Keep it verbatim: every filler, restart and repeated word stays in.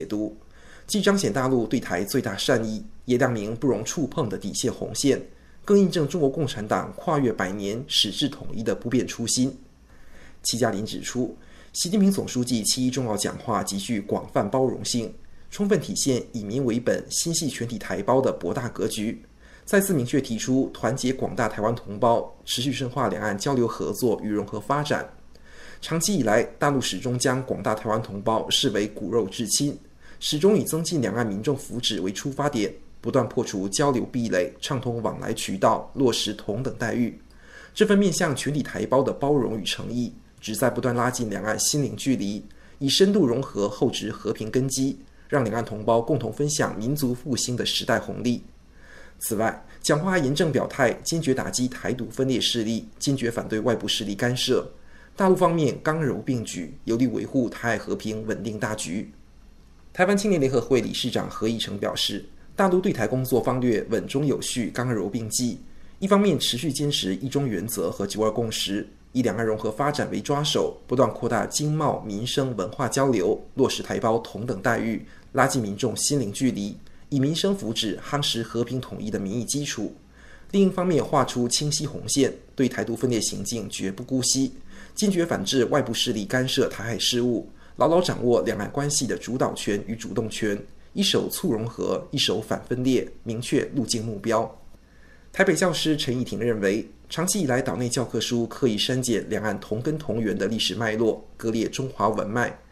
解读，既彰显大陆对台最大善意，也亮明不容触碰的底线红线，更印证中国共产党跨越百年矢志统一的不变初心。戚家林指出，习近平总书记七一重要讲话极具广泛包容性，充分体现以民为本、心系全体台胞的博大格局，再次明确提出团结广大台湾同胞，持续深化两岸交流合作与融合发展。长期以来，大陆始终将广大台湾同胞视为骨肉至亲，始终以增进两岸民众福祉为出发点，不断破除交流壁垒，畅通往来渠道，落实同等待遇。这份面向全体台胞的包容与诚意，旨在不断拉近两岸心灵距离，以深度融合厚植和平根基，让两岸同胞共同分享民族复兴的时代红利。此外，讲话还严正表态，坚决打击台独分裂势力，坚决反对外部势力干涉。大陆方面刚柔并举，有力维护台海和平稳定大局。台湾青年联合会理事长何以成表示，大陆对台工作方略稳中有序，刚柔并济。一方面持续坚持一中原则和九二共识，以两岸融合发展为抓手，不断扩大经贸、民生、文化交流，落实台胞同等待遇，拉近民众心灵距离，以民生福祉夯实和平统一的民意基础。另一方面画出清晰红线，对台独分裂行径绝不姑息，坚决反制外部势力干涉台海事务，牢牢掌握两岸关系的主导权与主动权，一手促融合，一手反分裂，明确路径目标。台北教师陈以婷认为，长期以来岛内教科书刻意删减两岸同根同源的历史脉络，割裂中华文脉，